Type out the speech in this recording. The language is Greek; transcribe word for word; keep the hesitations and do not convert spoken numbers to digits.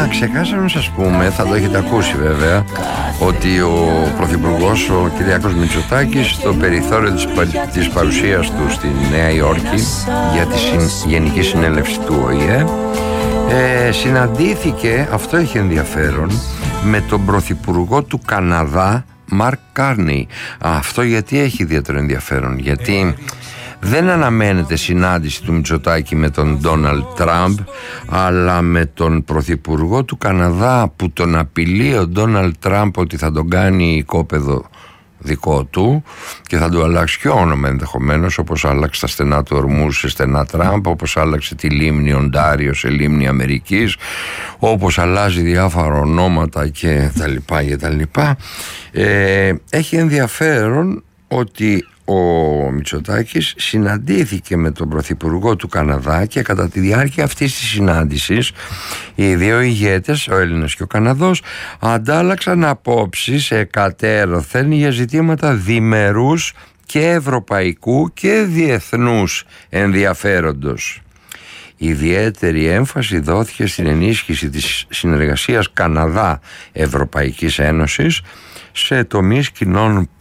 ξεχάσαμε να σας πούμε, θα το έχετε ακούσει βέβαια, ότι ο Πρωθυπουργός, ο Κυριάκος Μητσοτάκης, στο περιθώριο της, της παρουσίας του στη Νέα Υόρκη για τη συν, Γενική Συνέλευση του Ο Η Ε, ε, συναντήθηκε, αυτό έχει ενδιαφέρον, με τον Πρωθυπουργό του Καναδά, Μαρκ Κάρνεϊ. Αυτό γιατί έχει ιδιαίτερο ενδιαφέρον? Γιατί δεν αναμένεται συνάντηση του Μητσοτάκη με τον Ντόναλντ Τραμπ, αλλά με τον Πρωθυπουργό του Καναδά, που τον απειλεί ο Ντόναλντ Τραμπ ότι θα τον κάνει οικόπεδο δικό του και θα του αλλάξει και όνομα ενδεχομένως, όπως άλλαξε τα στενά του Ορμού σε στενά Τραμπ, όπως άλλαξε τη λίμνη Οντάριο σε λίμνη Αμερικής, όπως αλλάζει διάφορα ονόματα και τα λοιπά και τα λοιπά. Ε, έχει ενδιαφέρον ότι ο Μητσοτάκης συναντήθηκε με τον Πρωθυπουργό του Καναδά και κατά τη διάρκεια αυτής της συνάντησης οι δύο ηγέτες, ο Έλληνας και ο Καναδός, αντάλλαξαν απόψεις εκατέρωθεν για ζητήματα διμερούς και ευρωπαϊκού και διεθνούς ενδιαφέροντος. Ιδιαίτερη έμφαση δόθηκε στην ενίσχυση της συνεργασίας Καναδά-Ευρωπαϊκής Ένωσης σε τομείς κοινών